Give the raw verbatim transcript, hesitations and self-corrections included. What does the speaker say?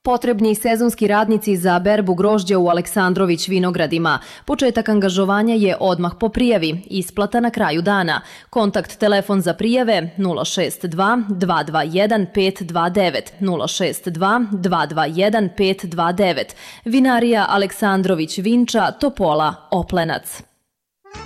Potrebni sezonski radnici za berbu grožđa u Aleksandrović vinogradima. Početak angažovanja je odmah po prijavi, isplata na kraju dana. Kontakt telefon za prijave nula šest dva dva dva jedan pet dva devet, nula šest dva dva dva jedan pet dva devet. Vinarija Aleksandrović Vinča, Topola, Oplenac.